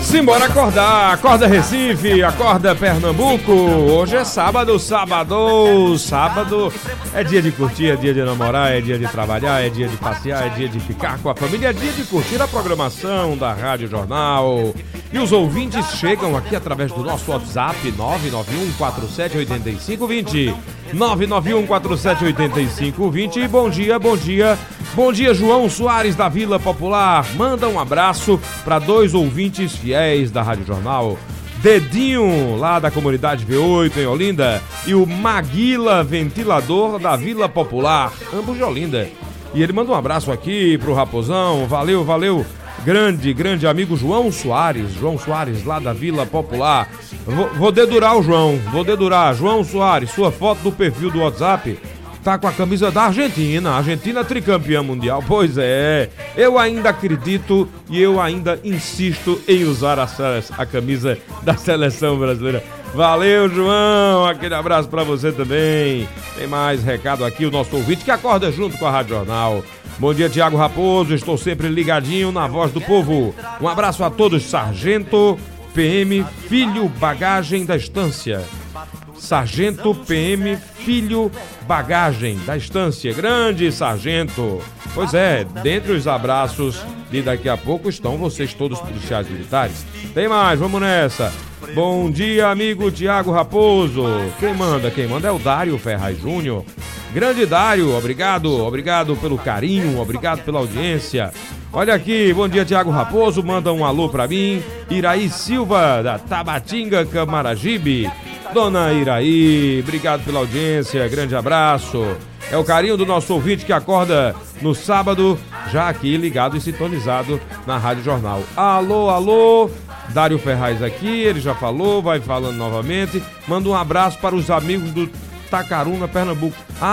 Simbora acordar, acorda Recife, acorda Pernambuco. Hoje é sábado é dia de curtir, é dia de namorar, é dia de trabalhar, é dia de passear, é dia de ficar com a família, é dia de curtir a programação da Rádio Jornal. E os ouvintes chegam aqui através do nosso WhatsApp 991478520. 991478520. Bom dia, bom dia. Bom dia, João Soares da Vila Popular. Manda um abraço para dois ouvintes fiéis da Rádio Jornal. Dedinho, lá da comunidade V8 em Olinda, e o Maguila Ventilador da Vila Popular, ambos de Olinda. E ele manda um abraço aqui pro Raposão. Valeu, valeu. Grande amigo João Soares lá da Vila Popular. Vou dedurar o João, João Soares, sua foto do perfil do WhatsApp tá com a camisa da Argentina tricampeã mundial. Pois é, eu ainda acredito e eu ainda insisto em usar a camisa da seleção brasileira. Valeu, João, aquele abraço pra você também. Tem mais recado aqui, o nosso ouvinte que acorda junto com a Rádio Jornal. Bom dia, Tiago Raposo, estou sempre ligadinho na voz do povo. Um abraço a todos, Sargento PM Filho Bagagem da Estância. Sargento PM Filho Bagagem da Estância. Grande Sargento. Pois é, dentre os abraços de daqui a pouco estão vocês todos policiais militares. Tem mais, vamos nessa. Bom dia, amigo Tiago Raposo. Quem manda é o Dário Ferraz Júnior. Grande Dário, obrigado pelo carinho, obrigado pela audiência. Olha aqui, bom dia, Tiago Raposo, manda um alô pra mim. Iraí Silva, da Tabatinga, Camaragibe. Dona Iraí, obrigado pela audiência, grande abraço. É o carinho do nosso ouvinte que acorda no sábado, já aqui ligado e sintonizado na Rádio Jornal. Alô, Dário Ferraz aqui, ele já falou, vai falando novamente. Manda um abraço para os amigos do Tacaruna, Pernambuco.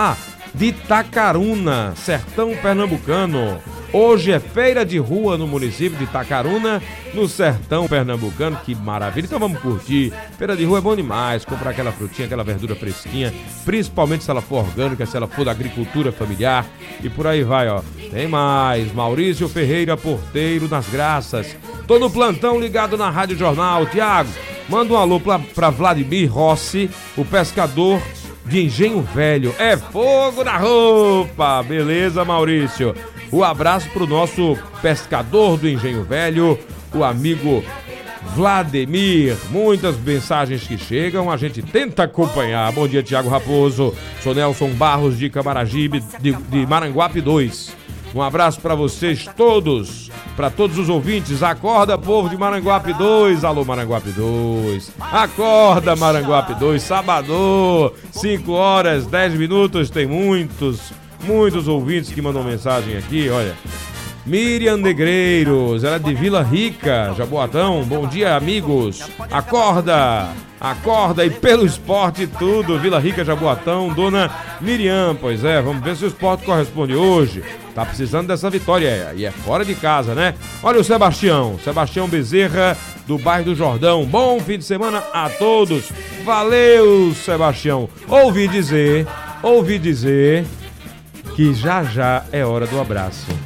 De Tacaruna, sertão pernambucano. Hoje é feira de rua no município de Tacaruna, no sertão pernambucano. Que maravilha, então vamos curtir. Feira de rua é bom demais, comprar aquela frutinha, aquela verdura fresquinha, principalmente se ela for orgânica, se ela for da agricultura familiar, e por aí vai, ó. Tem mais, Maurício Ferreira, porteiro nas Graças. Tô no plantão ligado na Rádio Jornal. Tiago, manda um alô pra Vladimir Rossi, o pescador de Engenho Velho. É fogo na roupa, beleza, Maurício? O abraço pro nosso pescador do Engenho Velho, o amigo Vladimir. Muitas mensagens que chegam, a gente tenta acompanhar. Bom dia, Tiago Raposo. Sou Nelson Barros de Camaragibe, de Maranguape 2. Um abraço para vocês todos, para todos os ouvintes. Acorda, povo de Maranguape 2. Alô, Maranguape 2. Acorda, Maranguape 2. Sábado, 5h10. Tem muitos ouvintes que mandam mensagem aqui, olha. Miriam Negreiros, ela é de Vila Rica, Jaboatão. Bom dia, amigos. Acorda e pelo esporte e tudo. Vila Rica, Jaboatão, dona Miriam. Pois é, vamos ver se o esporte corresponde hoje. Tá precisando dessa vitória e é fora de casa, né? Olha o Sebastião Bezerra, do bairro do Jordão. Bom fim de semana a todos. Valeu, Sebastião. Ouvi dizer que já é hora do abraço.